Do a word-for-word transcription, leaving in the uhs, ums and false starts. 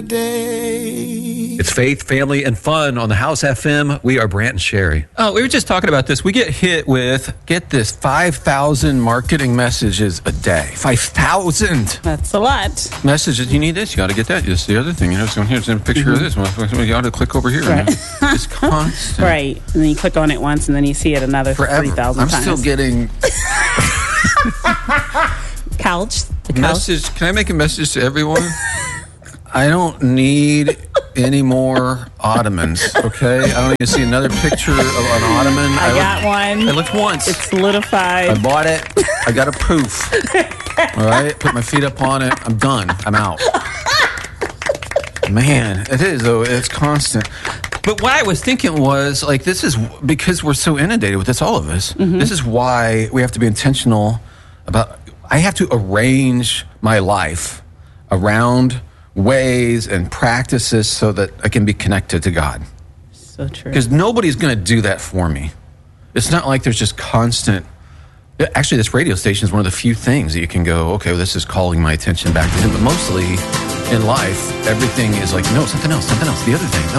It's faith, family, and fun on the House F M. We are Brant and Sherry. Oh, we were just talking about this. We get hit with, get this, five thousand marketing messages a day. five thousand That's a lot. messages. You need this, you got to get that. Just the other thing, you know, so here's a picture mm-hmm. of this. You got to click over here. Right. It's constant. Right. And then you click on it once and then you see it another Forever. three thousand I'm times. still getting... Couch. The couch. Message. Can I make a message to everyone? I don't need any more ottomans, okay? I don't need to see another picture of an ottoman. I, I got looked, one. I looked once. It's solidified. I bought it. I got a proof. All right? Put my feet up on it. I'm done. I'm out. Man, it is, though. It's constant. But what I was thinking was, like, this is because we're so inundated with this, all of us. Mm-hmm. This is why we have to be intentional about, I have to arrange my life around ways and practices so that I can be connected to God. So true. Because nobody's going to do that for me. It's not like there's just constant... Actually, this radio station is one of the few things that you can go, okay, well, this is calling my attention back to Him. But mostly in life, everything is like, no, something else, something else, the other thing. No,